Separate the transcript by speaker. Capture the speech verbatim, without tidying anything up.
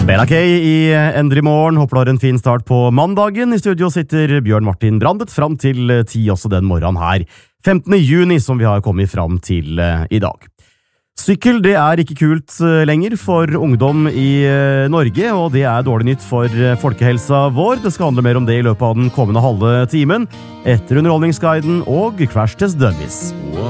Speaker 1: Bella K i Endre Morgen. Håper du har en fin start på mandagen. I studio sitter Bjørn Martin Brandet fram til ti også den morgenen her. femtende juni som vi har kommet fram til uh, i dag. Sykkel det er ikke kult uh, lenger for ungdom i uh, Norge, og det er dårlig nytt for uh, folkehelsa vår. Det skal handle mer om det i løpet av den kommende halve timen, etter Underholdningsguiden og Crash Test Dummies.